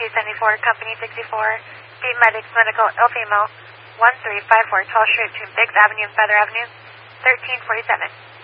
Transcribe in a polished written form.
274, Company 64, Beam Medics Medical, El Fimo, 1354 12th Street between Biggs Avenue and Feather Avenue, 1347.